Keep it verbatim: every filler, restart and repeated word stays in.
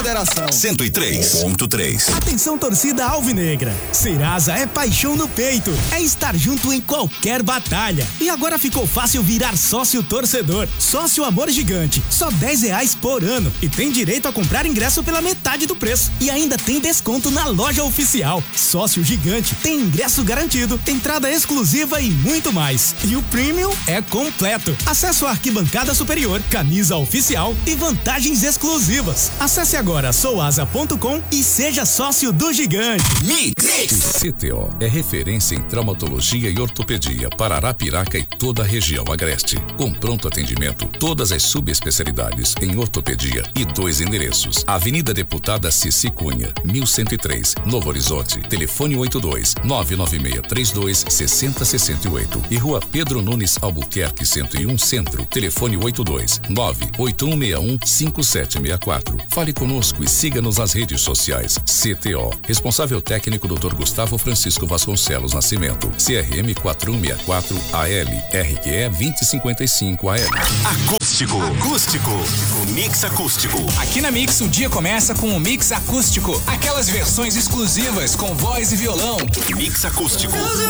moderação. cento e três ponto três. Atenção, torcida alvinegra. Serasa é paixão no peito. É estar junto em qualquer batalha. E agora ficou fácil virar sócio torcedor. Sócio Amor Gigante. Só dez reais por ano. E tem direito a comprar ingresso pela metade do preço. E ainda tem desconto na loja oficial. Sócio Gigante tem ingresso garantido, entrada exclusiva e muito mais. E o Premium é completo. Acesso à arquibancada superior, camisa oficial e vantagens exclusivas. Acesse agora soasa ponto com e seja sócio do Gigante. Mix. C T O é referência em traumatologia e ortopedia para Arapiraca e toda a região agreste. Com pronto atendimento, todas as subespecialidades em ortopedia e dois endereços. Avenida Deputada Cici Cunha, mil cento e três, Novo Horizonte. Telefone oito dois nove nove seis três dois seis zero seis oito e Rua Pedro Nunes Albuquerque cento e um Centro. Telefone oito dois nove oito um seis um cinco sete seis quatro. Fale conosco e siga-nos nas redes sociais. C T O. Responsável técnico doutor Gustavo Francisco Vasconcelos Nascimento. C R M quatro um seis quatro A L. R Q E vinte cinquenta e cinco A L. Acústico. Acústico. Mix acústico. Aqui na Mix o dia começa com o Mix acústico. Aquelas versões exclusivas com voz e violão. Mix acústico.